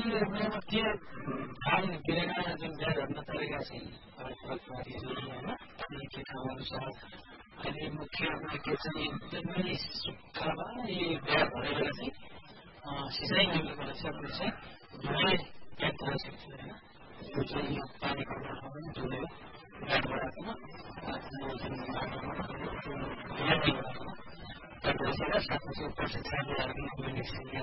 मेरोमा के थाहा बिना जुन ब्याजभन्दा तरिका चाहिँ होइन तपाईँले के ठाउँहरू छ अनि मुख्य रूपमा के चाहिँ एकदमै सुक्खामा यी ब्याज भरेर चाहिँ सिँचाइ गर्नुपर्ने छ भने चाहिँ धुले ब्याजद्वारा सिक्छ होइन त्यो चाहिँ यो पानीको माटोमा पनि धुले ब्याज बढाएकोमा त्यसलाई साथमा चाहिँ प्रशिक्षण लिएर